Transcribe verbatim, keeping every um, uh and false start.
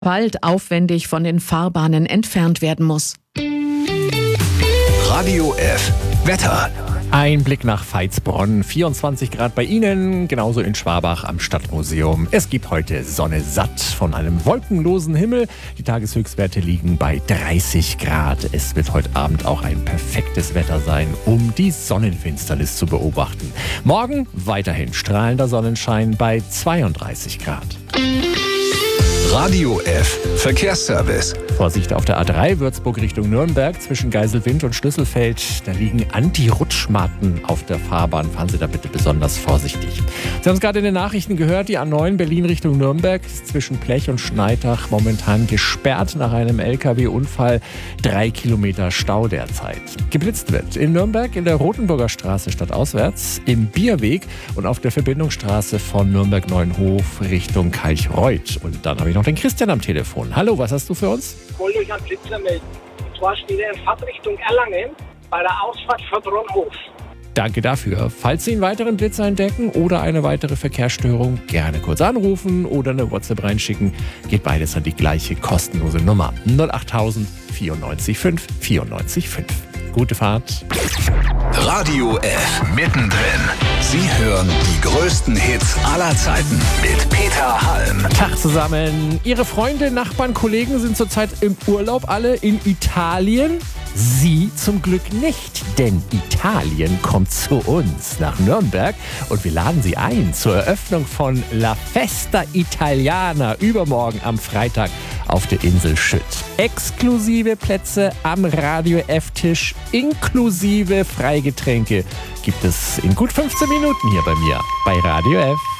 bald aufwendig von den Fahrbahnen entfernt werden muss. Radio F Wetter. Ein Blick nach Veitsbronn, vierundzwanzig Grad bei Ihnen, genauso in Schwabach am Stadtmuseum. Es gibt heute Sonne satt von einem wolkenlosen Himmel. Die Tageshöchstwerte liegen bei dreißig Grad. Es wird heute Abend auch ein perfektes Wetter sein, um die Sonnenfinsternis zu beobachten. Morgen weiterhin strahlender Sonnenschein bei zweiunddreißig Grad. Radio F Verkehrsservice. Vorsicht auf der A drei Würzburg Richtung Nürnberg zwischen Geiselwind und Schlüsselfeld. Da liegen Anti-Rutschmatten auf der Fahrbahn. Fahren Sie da bitte besonders vorsichtig. Sie haben es gerade in den Nachrichten gehört, die A neun Berlin Richtung Nürnberg ist zwischen Plech und Schneidach momentan gesperrt nach einem L K W-Unfall. Drei Kilometer Stau derzeit. Geblitzt wird in Nürnberg in der Rotenburger Straße stadtauswärts, im Bierweg und auf der Verbindungsstraße von Nürnberg-Neuenhof Richtung Kalchreuth. Und dann habe ich noch den Christian am Telefon. Hallo, was hast du für uns? Ich wollte euch einen Blitzer melden. Und zwar steht er in Fahrtrichtung Erlangen bei der Ausfahrt von Bronhof. Danke dafür. Falls Sie einen weiteren Blitzer entdecken oder eine weitere Verkehrsstörung, gerne kurz anrufen oder eine WhatsApp reinschicken. Geht beides an die gleiche kostenlose Nummer null acht null null vierundneunzig fünf vierundneunzig fünf. Gute Fahrt. Radio F mittendrin. Sie hören die größten Hits aller Zeiten mit Peter Halm. Tag zusammen. Ihre Freunde, Nachbarn, Kollegen sind zurzeit im Urlaub alle in Italien. Sie zum Glück nicht, denn Italien kommt zu uns nach Nürnberg und wir laden Sie ein zur Eröffnung von La Festa Italiana übermorgen am Freitag auf der Insel Schütt. Exklusive Plätze am Radio F-Tisch inklusive Freigetränke gibt es in gut fünfzehn Minuten hier bei mir bei Radio F.